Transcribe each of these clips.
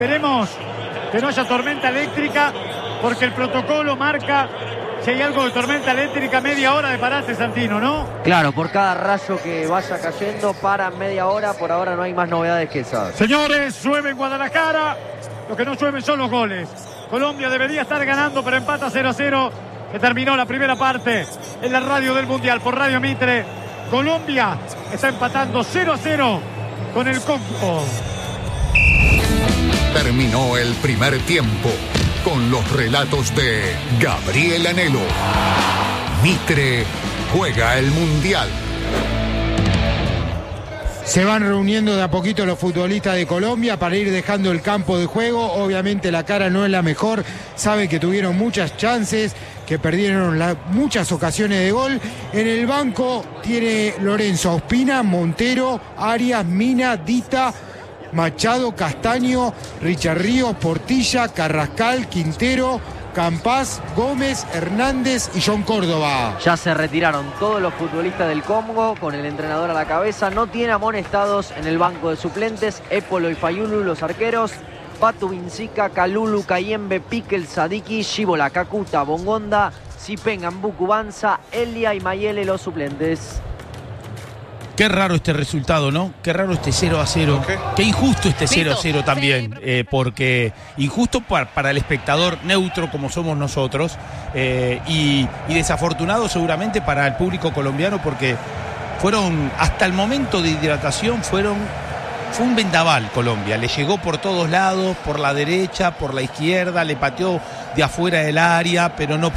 Esperemos que no haya tormenta eléctrica, porque el protocolo marca, si hay algo de tormenta eléctrica, media hora de parate, Santino, ¿no? Claro, por cada rayo que vaya cayendo, para media hora. Por ahora no hay más novedades que esas. Señores, llueve en Guadalajara. Lo que no llueven son los goles. Colombia debería estar ganando, pero empata 0-0. Que terminó la primera parte en la radio del Mundial por Radio Mitre. Colombia está empatando 0-0 con el Congo. Terminó el primer tiempo con los relatos de Gabriel Anhelo. Mitre juega el Mundial. Se van reuniendo de a poquito los futbolistas de Colombia para ir dejando el campo de juego. Obviamente la cara no es la mejor. Saben que tuvieron muchas chances, que perdieron muchas ocasiones de gol. En el banco tiene Lorenzo, Ospina, Montero, Arias, Mina, Dita, Machado, Castaño, Richard Ríos, Portilla, Carrascal, Quintero, Campás, Gómez, Hernández y John Córdoba. Ya se retiraron todos los futbolistas del Congo con el entrenador a la cabeza. No tiene amonestados en el banco de suplentes. Épolo y Fayulu los arqueros. Patu Vincica, Kalulu, Kayembe, Piquel, Sadiki, Shibola, Kakuta, Bongonda, Sipen, Ambuku, Banza, Elia y Mayele los suplentes. Qué raro este resultado, ¿no? Qué raro este 0-0. Qué injusto este 0-0 también. Porque injusto para el espectador neutro como somos nosotros. Y desafortunado seguramente para el público colombiano porque fueron, hasta el momento de hidratación, fue un vendaval Colombia. Le llegó por todos lados, por la derecha, por la izquierda, le pateó de afuera del área, pero no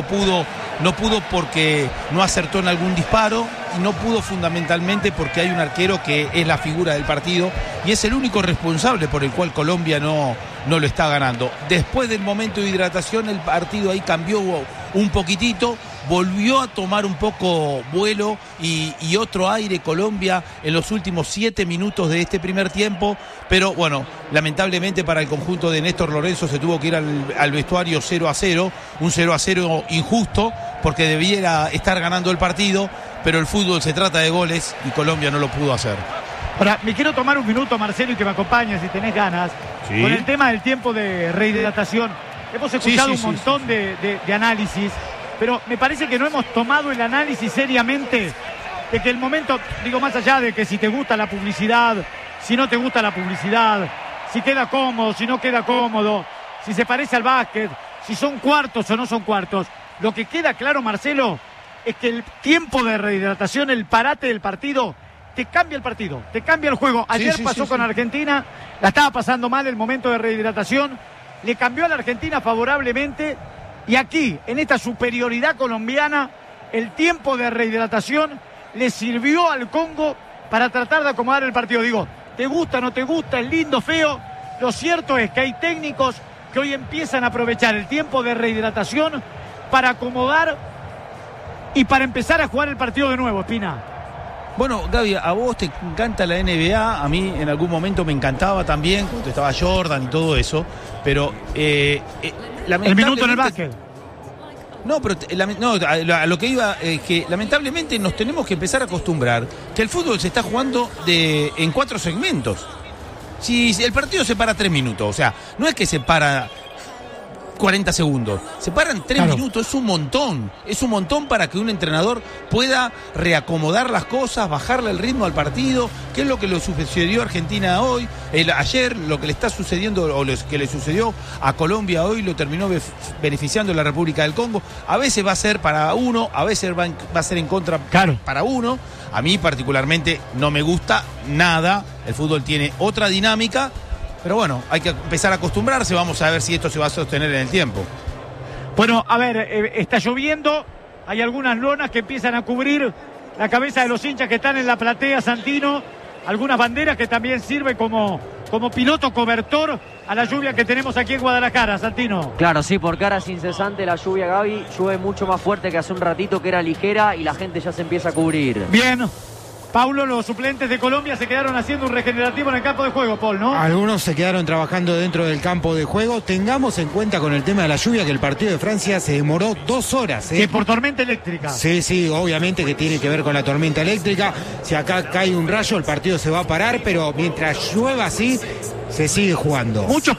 pudo porque no acertó en algún disparo y no pudo fundamentalmente porque hay un arquero que es la figura del partido y es el único responsable por el cual Colombia no lo está ganando. Después del momento de hidratación el partido ahí cambió un poquitito, volvió a tomar un poco vuelo y otro aire Colombia en los últimos 7 minutos de este primer tiempo, pero bueno, lamentablemente para el conjunto de Néstor Lorenzo se tuvo que ir al vestuario 0-0, un 0-0 injusto porque debiera estar ganando el partido, pero el fútbol se trata de goles y Colombia no lo pudo hacer. Ahora, me quiero tomar un minuto, Marcelo, y que me acompañes si tenés ganas, ¿sí? Con el tema del tiempo de rehidratación. Hemos escuchado un montón de análisis, pero me parece que no hemos tomado el análisis seriamente de que el momento, digo, más allá de que si te gusta la publicidad, si no te gusta la publicidad, si queda cómodo, si no queda cómodo, si se parece al básquet, si son cuartos o no son cuartos. Lo que queda claro, Marcelo, es que el tiempo de rehidratación, el parate del partido, te cambia el partido, te cambia el juego. Ayer pasó con Argentina, la estaba pasando mal el momento de rehidratación, le cambió a la Argentina favorablemente y aquí, en esta superioridad colombiana, el tiempo de rehidratación le sirvió al Congo para tratar de acomodar el partido. Digo, te gusta, no te gusta, es lindo, feo. Lo cierto es que hay técnicos que hoy empiezan a aprovechar el tiempo de rehidratación para acomodar y para empezar a jugar el partido de nuevo, Espina. Bueno, Gaby, a vos te encanta la NBA, a mí en algún momento me encantaba también, cuando estaba Jordan y todo eso, pero el minuto en el básquet. No, pero a lo que iba es que lamentablemente nos tenemos que empezar a acostumbrar que el fútbol se está jugando en 4 segmentos. Si el partido se para 3 minutos, o sea, no es que se para 40 segundos, se paran 3 minutos, es un montón para que un entrenador pueda reacomodar las cosas, bajarle el ritmo al partido, que es lo que le sucedió a Argentina hoy, ayer, lo que le está sucediendo o lo que le sucedió a Colombia hoy lo terminó beneficiando la República del Congo. A veces va a ser para uno, a veces va a ser en contra para uno. A mí particularmente no me gusta nada, el fútbol tiene otra dinámica. Pero bueno, hay que empezar a acostumbrarse, vamos a ver si esto se va a sostener en el tiempo. Bueno, a ver, está lloviendo, hay algunas lonas que empiezan a cubrir la cabeza de los hinchas que están en la platea, Santino, algunas banderas que también sirven como piloto cobertor a la lluvia que tenemos aquí en Guadalajara, Santino. Claro, sí, porque ahora es incesante la lluvia, Gaby, llueve mucho más fuerte que hace un ratito que era ligera y la gente ya se empieza a cubrir. Bien. Paulo, los suplentes de Colombia se quedaron haciendo un regenerativo en el campo de juego, Paul, ¿no? Algunos se quedaron trabajando dentro del campo de juego. Tengamos en cuenta con el tema de la lluvia que el partido de Francia se demoró 2 horas. Que por tormenta eléctrica. Sí, obviamente que tiene que ver con la tormenta eléctrica. Si acá cae un rayo, el partido se va a parar, pero mientras llueva así, se sigue jugando. Muchos